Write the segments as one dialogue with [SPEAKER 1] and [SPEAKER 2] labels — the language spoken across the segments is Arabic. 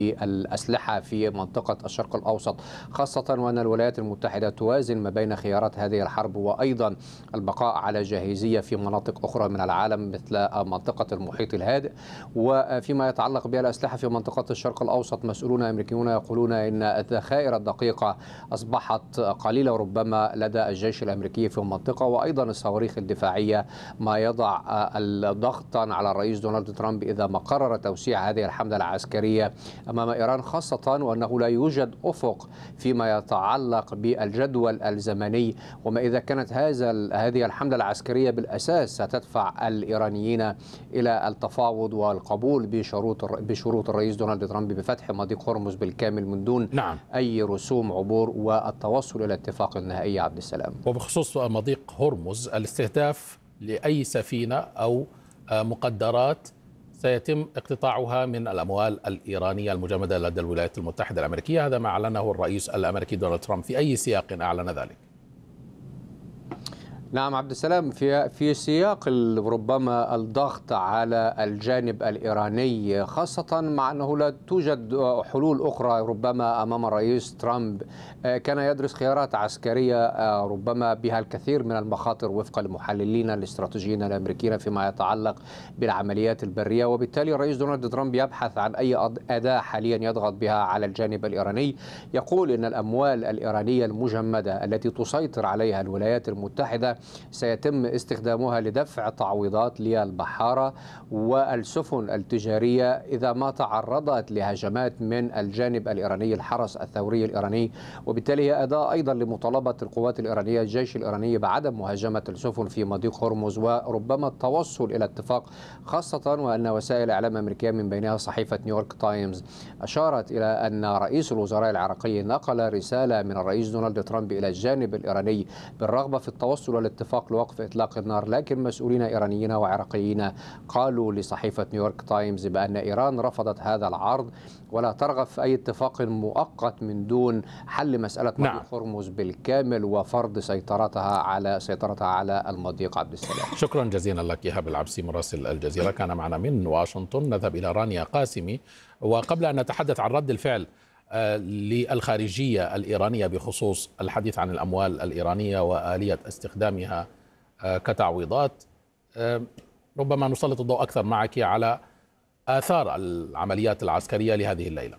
[SPEAKER 1] الأسلحة في منطقة الشرق الأوسط، خاصة وأن الولايات المتحدة توازن ما بين خيارات هذه الحرب وأيضا البقاء على جاهزية في مناطق أخرى من العالم مثل منطقة المحيط الهادئ. وفيما يتعلق بالأسلحة في منطقة الشرق الأوسط، مسؤولون أمريكيون يقولون إن الذخائر الدقيقة أصبحت قليلة ربما لدى الجيش الأمريكي في المنطقة، وأيضا الصواريخ الدفاعية، ما يضع ضغطا على الرئيس دونالد ترامب إذا ما قرر توسيع هذه الحملة العسكرية أمام إيران، خاصة وأنه لا يوجد أفق فيما يتعلق بالجدول الزمني. وما إذا كانت هذه الحملة العسكرية بالأساس ستدفع الإيرانيين إلى التفاوض والقبول بشروط الرئيس دونالد ترامب بفتح مضيق هرمز بالكامل من دون أي رسوم عبور والتوصل إلى اتفاق نهائي. عبد السلام،
[SPEAKER 2] وبخصوص مضيق هرمز، الاستهداف لأي سفينة أو مقدرات سيتم اقتطاعها من الأموال الإيرانية المجمدة لدى الولايات المتحدة الأمريكية، هذا ما أعلنه الرئيس الأمريكي دونالد ترامب. في أي سياق أعلن ذلك؟
[SPEAKER 1] نعم عبد السلام، في سياق ربما الضغط على الجانب الإيراني، خاصة مع أنه لا توجد حلول أخرى ربما أمام الرئيس ترامب. كان يدرس خيارات عسكرية ربما بها الكثير من المخاطر وفق المحللين الاستراتيجيين الأمريكيين فيما يتعلق بالعمليات البرية، وبالتالي الرئيس دونالد ترامب يبحث عن أي أداة حاليا يضغط بها على الجانب الإيراني. يقول إن الأموال الإيرانية المجمدة التي تسيطر عليها الولايات المتحدة سيتم استخدامها لدفع تعويضات للبحارة والسفن التجارية إذا ما تعرضت لهجمات من الجانب الإيراني، الحرس الثوري الإيراني. وبالتالي هي أداة أيضا لمطالبة القوات الإيرانية، الجيش الإيراني، بعدم مهاجمة السفن في مضيق هرمز وربما التوصل إلى اتفاق، خاصة وأن وسائل إعلام أمريكية من بينها صحيفة نيويورك تايمز أشارت إلى أن رئيس الوزراء العراقي نقل رسالة من الرئيس دونالد ترامب إلى الجانب الإيراني بالرغبة في التوصل إلى اتفاق لوقف إطلاق النار. لكن مسؤولين إيرانيين وعراقيين قالوا لصحيفة نيويورك تايمز بأن إيران رفضت هذا العرض ولا ترغب في أي اتفاق مؤقت من دون حل مسألة مضيق هرمز بالكامل وفرض سيطرتها على المضيق. عبد السلام،
[SPEAKER 2] شكرا جزيلا لك إيهاب العبسي مراسل الجزيرة كان معنا من واشنطن. نذهب إلى رانيا قاسمي، وقبل أن نتحدث عن رد الفعل للخارجية الإيرانية بخصوص الحديث عن الأموال الإيرانية وآلية استخدامها كتعويضات، ربما نسلط الضوء أكثر معك على آثار العمليات العسكرية لهذه الليلة.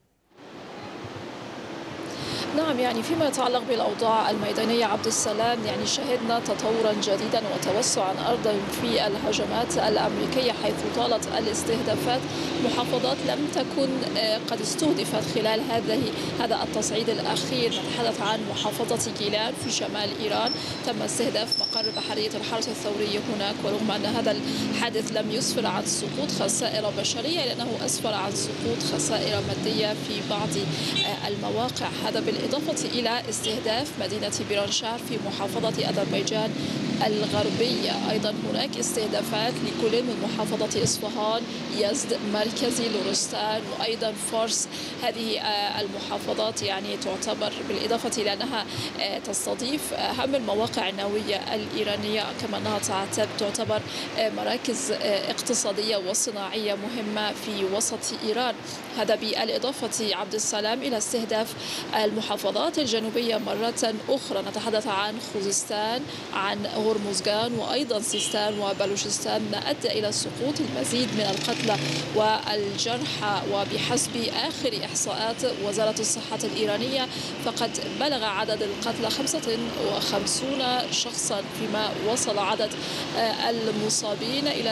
[SPEAKER 3] نعم، يعني فيما يتعلق بالأوضاع الميدانية عبد السلام، يعني شهدنا تطورا جديدا وتوسعا أيضا في الهجمات الأمريكية، حيث طالت الاستهدافات محافظات لم تكن قد استهدفت خلال هذا التصعيد الأخير. نتحدث عن محافظة جيلان في شمال إيران، تم استهداف مقر بحرية الحرس الثوري هناك، ورغم أن هذا الحادث لم يسفر عن سقوط خسائر بشرية لأنه أسفر عن سقوط خسائر مادية في بعض المواقع. هذا بالإضافة إلى استهداف مدينة بيرانشار في محافظة أذربيجان الغربية. أيضا هناك استهدافات لكل من محافظة إصفهان، يزد، مركزي، لورستان، وأيضا فارس. هذه المحافظات يعني تعتبر بالإضافة إلى أنها تستضيف أهم المواقع النووية الإيرانية، كما أنها تعتبر مراكز اقتصادية وصناعية مهمة في وسط إيران. هذا بالإضافة عبد السلام إلى استهداف المحافظات الجنوبية مرة أخرى. نتحدث عن خوزستان، عن هرمزغان، وأيضا سيستان وبلوشستان، أدى إلى سقوط المزيد من القتلى والجرحى. وبحسب آخر إحصاءات وزارة الصحة الإيرانية فقد بلغ عدد القتلى 55 شخصا، فيما وصل عدد المصابين إلى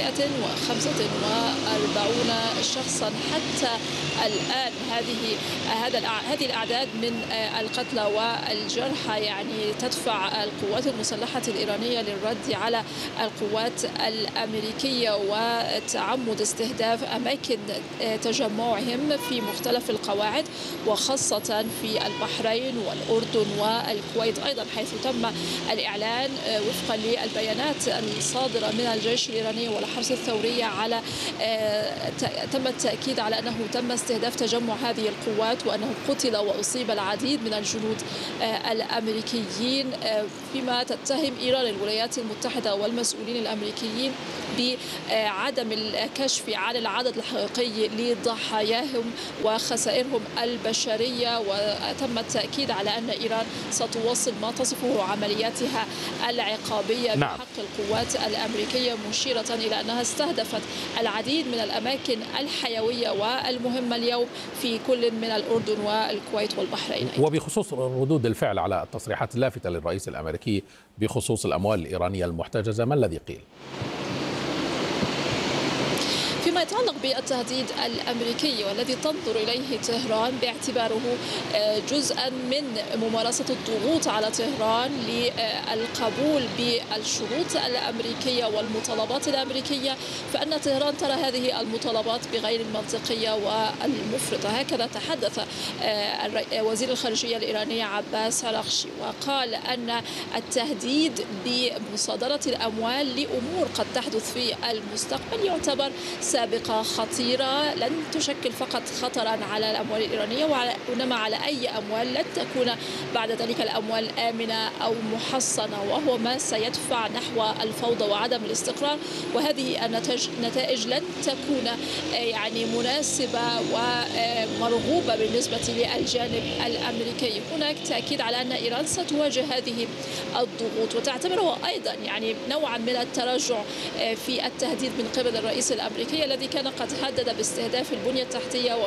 [SPEAKER 3] 645 شخصا حتى الآن. هذه الأعداد من القتلى والجرحى يعني تدفع القوات المسلحة الإيرانية للرد على القوات الأمريكية وتعمد استهداف أماكن تجمعهم في مختلف القواعد، وخاصة في البحرين والأردن والكويت أيضا، حيث تم الإعلان وفقا للبيانات الصادرة من الجيش الإيراني والحرس الثوري على تم التأكيد على أنه تم استهداف تجمع هذه القوات، وأنه قتل وأصيب العديد من الجنود الأمريكيين، فيما تتهم إيران الولايات المتحدة والمسؤولين الأمريكيين بعدم الكشف عن العدد الحقيقي لضحاياهم وخسائرهم البشرية. وتم التأكيد على أن إيران ستواصل ما تصفه عملياتها العقابية بحق القوات الأمريكية، مشيرة إلى أنها استهدفت العديد من الأماكن الحيوية والمهمة اليوم في كل من الأردن والكويت والبحرين.
[SPEAKER 2] وبخصوص ردود الفعل على التصريحات اللافتة للرئيس الأمريكي بخصوص الأموال الإيرانية المحتجزة، ما الذي قيل؟
[SPEAKER 3] فيما يتعلق بالتهديد الأمريكي والذي تنظر إليه طهران باعتباره جزءا من ممارسة الضغوط على طهران للقبول بالشروط الأمريكية والمطالبات الأمريكية، فإن طهران ترى هذه المطالبات بغير المنطقية والمفرطة. هكذا تحدث وزير الخارجية الإيراني عباس عراقشي، وقال أن التهديد بمصادرة الأموال لأمور قد تحدث في المستقبل يعتبر سابقة خطيرة لن تشكل فقط خطرا على الأموال الإيرانية وإنما على أي أموال لن تكون بعد ذلك الأموال آمنة أو محصنة، وهو ما سيدفع نحو الفوضى وعدم الاستقرار. وهذه النتائج لن تكون يعني مناسبة ومرغوبة بالنسبة للجانب الأمريكي. هناك تأكيد على أن إيران ستواجه هذه الضغوط وتعتبره أيضا يعني نوعا من التراجع في التهديد من قبل الرئيس الأمريكي الذي كان قد هدد باستهداف البنية التحتية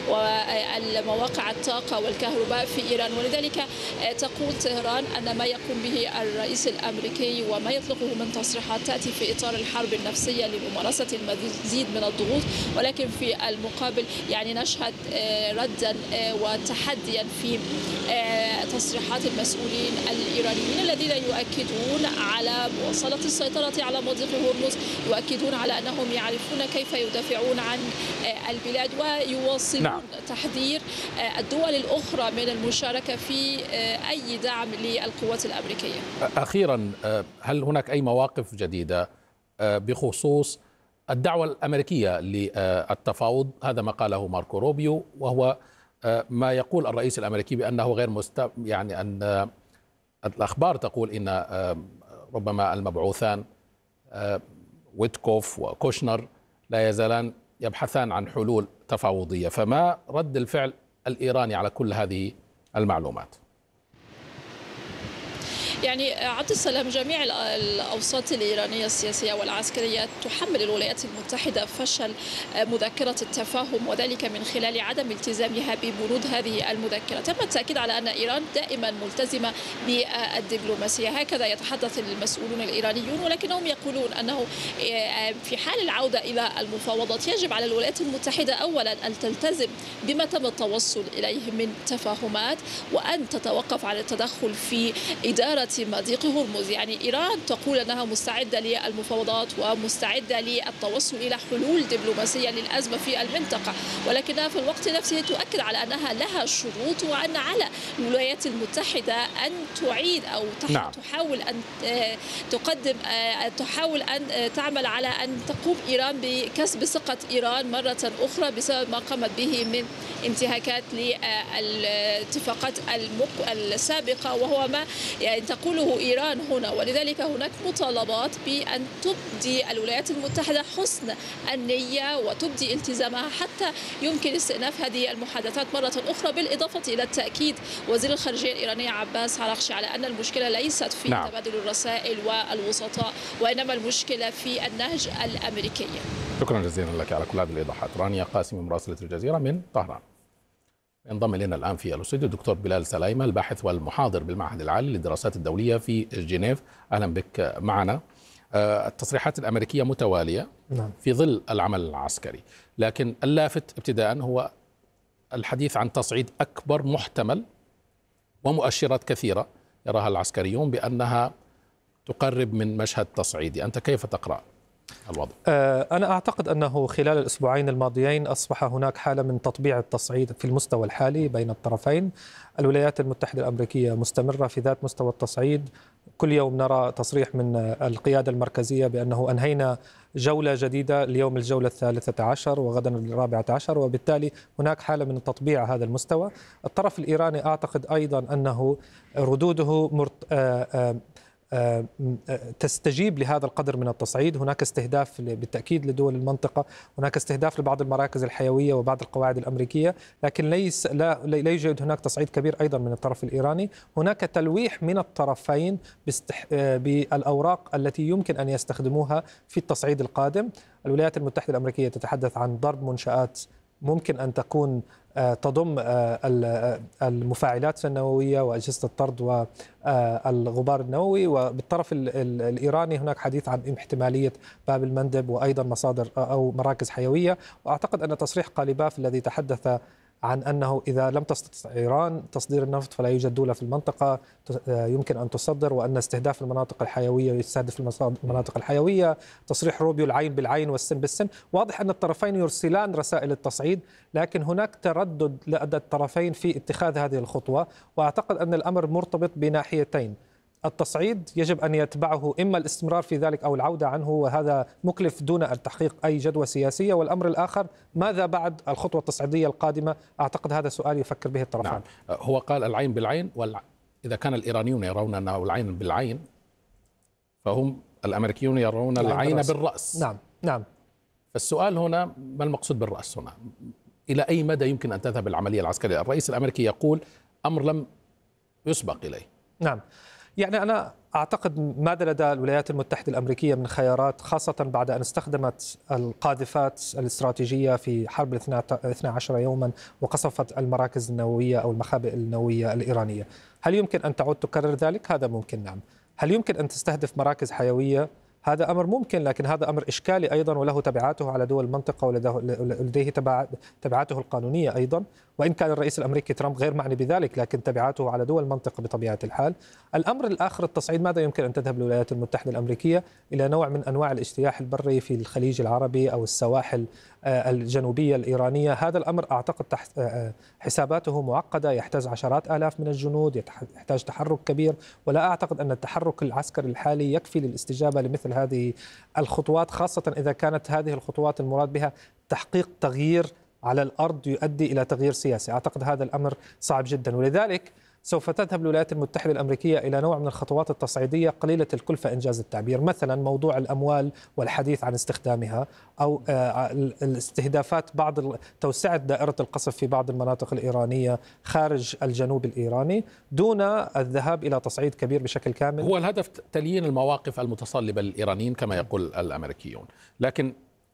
[SPEAKER 3] ومواقع الطاقة والكهرباء في إيران. ولذلك تقول طهران أن ما يقوم به الرئيس الأمريكي وما يطلقه من تصريحات تأتي في إطار الحرب النفسية لممارسة المزيد من الضغوط، ولكن في المقابل يعني نشهد ردا وتحديا في تصريحات المسؤولين الإيرانيين الذين يؤكدون على مواصلة السيطرة على مضيق هرمز، يؤكدون على أنهم يعرفون كيف يدافعون عن البلاد ويواصلون تحذير الدول الأخرى من المشاركة في أي دعم للقوات الأمريكية.
[SPEAKER 2] أخيرا، هل هناك أي مواقف جديدة بخصوص الدعوة الأمريكية للتفاوض؟ هذا ما قاله ماركو روبيو، وهو ما يقول الرئيس الأمريكي بأنه غير يعني أن الأخبار تقول إن ربما المبعوثان ويتكوف وكوشنر لا يزالان يبحثان عن حلول تفاوضية، فما رد الفعل الإيراني على كل هذه المعلومات؟
[SPEAKER 3] يعني عبد السلام، جميع الأوساط الإيرانية السياسية والعسكرية تحمل الولايات المتحدة فشل مذكرة التفاهم، وذلك من خلال عدم التزامها ببنود هذه المذكرة. تم التأكيد على أن إيران دائما ملتزمة بالدبلوماسية، هكذا يتحدث المسؤولون الإيرانيون، ولكنهم يقولون أنه في حال العودة إلى المفاوضات يجب على الولايات المتحدة أولا أن تلتزم بما تم التوصل إليه من تفاهمات، وأن تتوقف عن التدخل في إدارة مضيق هرمز. يعني إيران تقول أنها مستعدة للمفاوضات ومستعدة للتوصل إلى حلول دبلوماسية للأزمة في المنطقة، ولكنها في الوقت نفسه تؤكد على أنها لها شروط وأن على الولايات المتحدة أن تعيد أو تحاول أن تحاول أن تعمل على أن تقوم إيران بكسب ثقة إيران مرة أخرى بسبب ما قامت به من انتهاكات للاتفاقات السابقة، وهو ما يعني تقوله إيران هنا. ولذلك هناك مطالبات بأن تبدي الولايات المتحدة حسن النية وتبدي التزامها حتى يمكن استئناف هذه المحادثات مرة أخرى، بالإضافة إلى التأكيد وزير الخارجية الإيراني عباس عراقشي على أن المشكلة ليست في تبادل الرسائل والوسطاء، وإنما المشكلة في النهج الأمريكي.
[SPEAKER 2] شكرا جزيلا لك على كل هذه الإيضاحات. رانيا قاسم، مراسلة الجزيرة من طهران. ينضم إلينا الآن في الاستوديو الدكتور بلال سلايمة، الباحث والمحاضر بالمعهد العالي للدراسات الدولية في جنيف. أهلا بك معنا. التصريحات الأمريكية متوالية في ظل العمل العسكري، لكن اللافت ابتداء هو الحديث عن تصعيد أكبر محتمل ومؤشرات كثيرة يراها العسكريون بأنها تقرب من مشهد تصعيدي. أنت كيف تقرأ الوضع؟
[SPEAKER 4] أنا أعتقد أنه خلال الأسبوعين الماضيين أصبح هناك حالة من تطبيع التصعيد في المستوى الحالي بين الطرفين. الولايات المتحدة الأمريكية مستمرة في ذات مستوى التصعيد. كل يوم نرى تصريح من القيادة المركزية بأنه أنهينا جولة جديدة، اليوم الجولة 13 وغدا 14، وبالتالي هناك حالة من تطبيع هذا المستوى. الطرف الإيراني أعتقد أيضا أنه ردوده تستجيب لهذا القدر من التصعيد. هناك استهداف بالتأكيد لدول المنطقة، هناك استهداف لبعض المراكز الحيوية وبعض القواعد الأمريكية، لكن لا يوجد هناك تصعيد كبير أيضا من الطرف الإيراني. هناك تلويح من الطرفين بالأوراق التي يمكن أن يستخدموها في التصعيد القادم. الولايات المتحدة الأمريكية تتحدث عن ضرب منشآت ممكن أن تكون تضم المفاعلات النووية وأجهزة الطرد والغبار النووي، وبالطرف الإيراني هناك حديث عن احتمالية باب المندب وأيضا مصادر أو مراكز حيوية. وأعتقد أن تصريح قاليباف الذي تحدث عن أنه إذا لم تستطع إيران تصدير النفط فلا يوجد دولة في المنطقة يمكن أن تصدر، وأن استهداف المناطق الحيوية يستهدف المناطق الحيوية. تصريح روبيو العين بالعين والسن بالسن. واضح أن الطرفين يرسلان رسائل التصعيد، لكن هناك تردد لدى الطرفين في اتخاذ هذه الخطوة. وأعتقد أن الأمر مرتبط بناحيتين. التصعيد يجب أن يتبعه إما الاستمرار في ذلك أو العودة عنه، وهذا مكلف دون التحقيق أي جدوى سياسية. والأمر الآخر ماذا بعد الخطوة التصعيدية القادمة؟ أعتقد هذا سؤال يفكر به الطرفان.
[SPEAKER 2] نعم. هو قال العين بالعين، إذا كان الإيرانيون يرون أنه العين بالعين فهم الأمريكيون يرون العين بالرأس.
[SPEAKER 4] نعم.
[SPEAKER 2] فالسؤال هنا ما المقصود بالرأس هنا؟ إلى أي مدى يمكن أن تذهب العملية العسكرية؟ الرئيس الأمريكي يقول أمر لم يسبق إليه.
[SPEAKER 4] نعم. يعني أنا أعتقد ماذا لدى الولايات المتحدة الأمريكية من خيارات، خاصة بعد أن استخدمت القاذفات الاستراتيجية في حرب 12 يوما وقصفت المراكز النووية أو المخابئ النووية الإيرانية. هل يمكن أن تعود تكرر ذلك؟ هذا ممكن، نعم. هل يمكن أن تستهدف مراكز حيوية؟ هذا أمر ممكن، لكن هذا أمر إشكالي أيضا وله تبعاته على دول المنطقة ولديه تبعاته القانونية أيضا، وإن كان الرئيس الأمريكي ترامب غير معني بذلك، لكن تبعاته على دول المنطقة بطبيعة الحال. الأمر الآخر التصعيد. ماذا يمكن أن تذهب الولايات المتحدة الأمريكية؟ إلى نوع من أنواع الاجتياح البري في الخليج العربي أو السواحل الجنوبية الإيرانية. هذا الأمر أعتقد حساباته معقدة، يحتاج عشرات آلاف من الجنود، يحتاج تحرك كبير، ولا أعتقد أن التحرك العسكري الحالي يكفي للاستجابة لمثل هذه الخطوات، خاصة إذا كانت هذه الخطوات المراد بها تحقيق تغيير على الأرض يؤدي إلى تغيير سياسي. أعتقد هذا الأمر صعب جدا، ولذلك سوف تذهب الولايات المتحدة الأمريكية إلى نوع من الخطوات التصعيدية قليلة الكلفة إنجاز التعبير، مثلا موضوع الأموال والحديث عن استخدامها، أو الاستهدافات توسعة دائرة القصف في بعض المناطق الإيرانية خارج الجنوب الإيراني دون الذهاب إلى تصعيد كبير بشكل كامل.
[SPEAKER 2] هو الهدف تليين المواقف المتصلبة للإيرانيين كما يقول الأمريكيون، لكن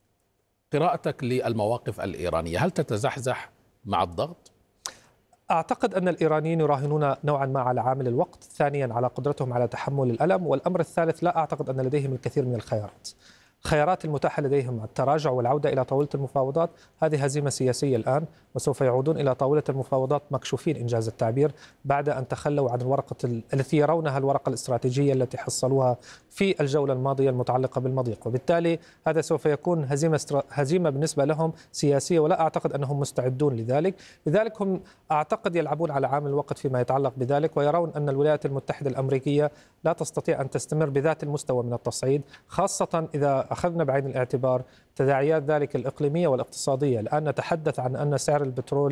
[SPEAKER 2] قراءتك للمواقف الإيرانية هل تتزحزح مع الضغط؟
[SPEAKER 4] أعتقد أن الإيرانيين يراهنون نوعا ما على عامل الوقت، ثانيا على قدرتهم على تحمل الألم، والأمر الثالث لا أعتقد أن لديهم الكثير من الخيارات. الخيارات المتاحة لديهم التراجع والعودة إلى طاولة المفاوضات، هذه هزيمة سياسية الآن، وسوف يعودون إلى طاولة المفاوضات مكشوفين إنجاز التعبير بعد أن تخلوا عن الورقة التي يرونها الورقة الاستراتيجية التي حصلوها في الجولة الماضية المتعلقة بالمضيق، وبالتالي هذا سوف يكون هزيمة بالنسبة لهم سياسية، ولا أعتقد أنهم مستعدون لذلك هم أعتقد يلعبون على عامل الوقت فيما يتعلق بذلك، ويرون أن الولايات المتحدة الأمريكية لا تستطيع أن تستمر بذات المستوى من التصعيد، خاصة إذا أخذنا بعين الاعتبار تداعيات ذلك الإقليمية والاقتصادية. الآن نتحدث عن أن سعر البترول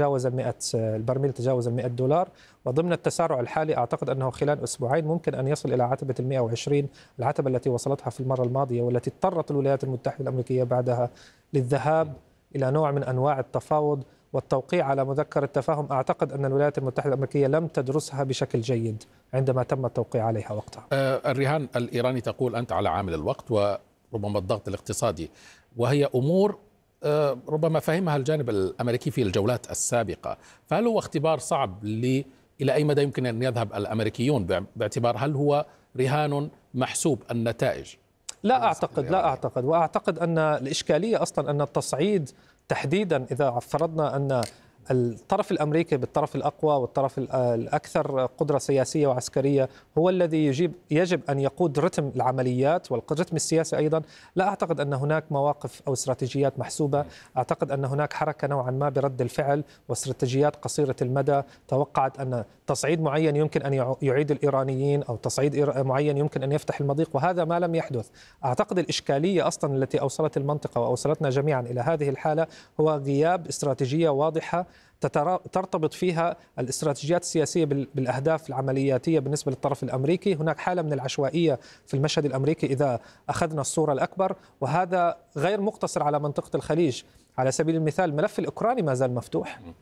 [SPEAKER 4] البرميل تجاوز $100، وضمن التسارع الحالي أعتقد أنه خلال أسبوعين ممكن أن يصل إلى عتبة 120، العتبة التي وصلتها في المرة الماضية والتي اضطرت الولايات المتحدة الأمريكية بعدها للذهاب إلى نوع من أنواع التفاوض والتوقيع على مذكرة تفاهم. أعتقد أن الولايات المتحدة الأمريكية لم تدرسها بشكل جيد عندما تم التوقيع عليها وقتها.
[SPEAKER 2] الرهان الإيراني تقول أنت على عامل الوقت وربما الضغط الاقتصادي، وهي أمور ربما فهمها الجانب الأمريكي في الجولات السابقة، فهل هو اختبار صعب إلى أي مدى يمكن أن يذهب الأمريكيون باعتبار هل هو رهان محسوب النتائج؟
[SPEAKER 4] لا أعتقد وأعتقد أن الإشكالية أصلا أن التصعيد تحديدا إذا فرضنا أن الطرف الأمريكي بالطرف الأقوى والطرف الأكثر قدرة سياسية وعسكرية هو الذي يجب أن يقود رتم العمليات والرتم السياسي أيضا. لا أعتقد أن هناك مواقف أو استراتيجيات محسوبة. أعتقد أن هناك حركة نوعا ما برد الفعل واستراتيجيات قصيرة المدى. توقعت أن تصعيد معين يمكن أن يعيد الإيرانيين أو تصعيد معين يمكن أن يفتح المضيق، وهذا ما لم يحدث. أعتقد الإشكالية أصلا التي أوصلت المنطقة وأوصلتنا جميعا إلى هذه الحالة هو غياب استراتيجية واضحة ترتبط فيها الاستراتيجيات السياسية بالأهداف العملياتية بالنسبة للطرف الأمريكي. هناك حالة من العشوائية في المشهد الأمريكي إذا أخذنا الصورة الأكبر، وهذا غير مقتصر على منطقة الخليج. على سبيل المثال الملف الأوكراني ما زال مفتوح،